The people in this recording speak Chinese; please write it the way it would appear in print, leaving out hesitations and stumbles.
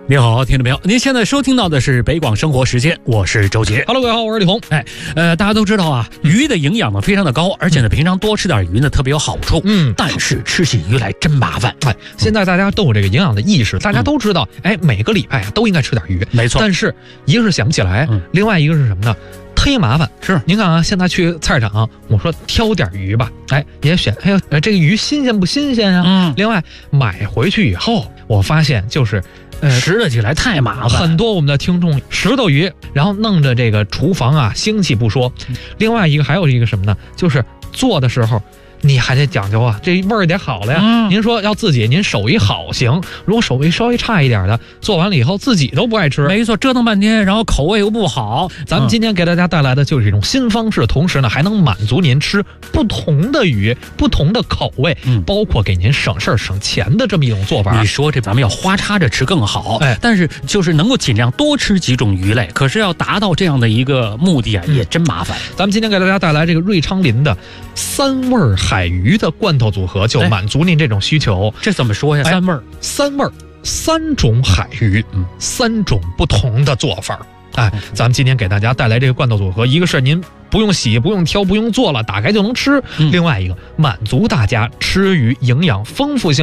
你好，听众朋友，您现在收听到的是北广生活时间，我是周杰。 Hello， 各位好，我是李红。 大家都知道啊，鱼的营养呢非常的高，而且呢，平常多吃点鱼呢特别有好处。但是吃起鱼来真麻烦。 现在大家都有这个营养的意识，大家都知道，每个礼拜啊都应该吃点鱼， 没错。 但是一个是想不起来，另外一个是什么呢？忒麻烦。 是， 您看啊，现在去菜市场，我说挑点鱼吧，也选，这个鱼新鲜不新鲜啊？另外买回去以后，我发现就是。 拾掇起来太麻烦， 很多我们的听众拾掇鱼，然后弄着这个厨房啊腥气不说，另外一个还有一个什么呢？就是做的时候你还得讲究啊，这味儿得好了呀。您说要自己您手艺好行，如果手艺稍微差一点的，做完了以后自己都不爱吃。 没错，折腾半天，然后口味又不好。 咱们今天给大家带来的就是这种新方式，同时呢还能满足您吃不同的鱼、不同的口味，包括给您省事儿省钱的这么一种做法。 你说这咱们要花插着吃更好，但是就是能够尽量多吃几种鱼类，可是要达到这样的一个目的啊，也真麻烦。 咱们今天给大家带来这个瑞昌林的3味海鱼的罐头组合，就满足您这种需求。 这怎么说呀？3味儿 ，3种海鱼，3种不同的做法。咱们今天给大家带来这个罐头组合，一个是您不用洗、不用挑、不用做了，打开就能吃；另外一个满足大家吃鱼营养丰富性